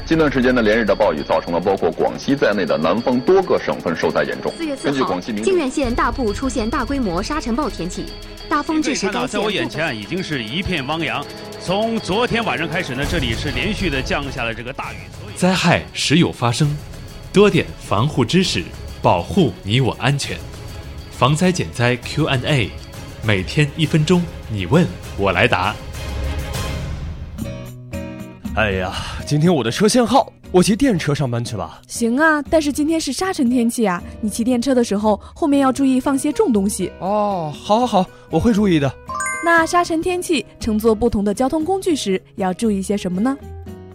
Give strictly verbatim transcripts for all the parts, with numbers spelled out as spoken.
近段时间的连日的暴雨，造成了包括广西在内的南方多个省份受灾严重。 四月四号，靖远县大部出现大规模沙尘暴天气，大风致使该县。 在我眼前已经是一片汪洋。从昨天晚上开始呢，这里是连续的降下了这个大雨。 灾害时有发生，多点防护知识，保护你我安全。防灾减灾 Q and A， 每天一分钟，你问我来答。 哎呀，今天我的车限号，我骑电车上班去吧。 行啊，但是今天是沙尘天气啊，你骑电车的时候后面要注意放些重东西。 哦，好好好，我会注意的。 那沙尘天气乘坐不同的交通工具时要注意些什么呢？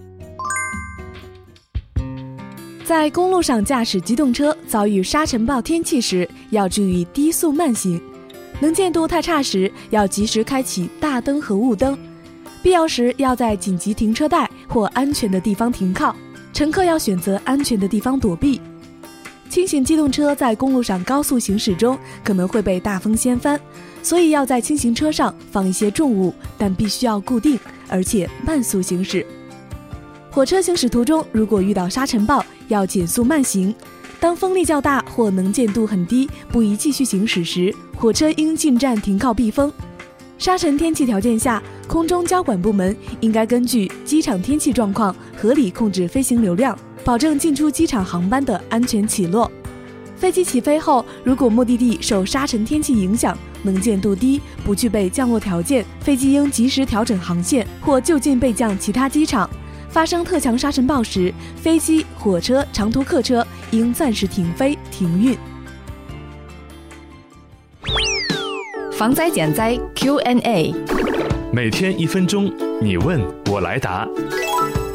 在公路上驾驶机动车遭遇沙尘暴天气时，要注意低速慢行，能见度太差时要及时开启大灯和雾灯，必要时要在紧急停车带或安全的地方停靠，乘客要选择安全的地方躲避。轻型机动车在公路上高速行驶中可能会被大风掀翻，所以要在轻型车上放一些重物，但必须要固定，而且慢速行驶。火车行驶途中如果遇到沙尘暴，要减速慢行，当风力较大或能见度很低，不宜继续行驶时，火车应进站停靠避风。沙尘天气条件下，空中交管部门应该根据机场天气状况合理控制飞行流量，保证进出机场航班的安全起落。飞机起飞后，如果目的地受沙尘天气影响，能见度低，不具备降落条件，飞机应及时调整航线或就近备降其他机场。发生特强沙尘暴时，飞机、火车、长途客车应暂时停飞停运。 防灾减灾 Q and A， 每天一分钟，你问我来答。